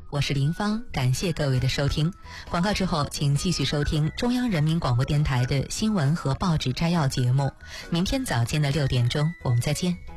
我是林芳，感谢各位的收听。广告之后，请继续收听中央人民广播电台的新闻和报纸摘要节目。明天早间的6点钟，我们再见。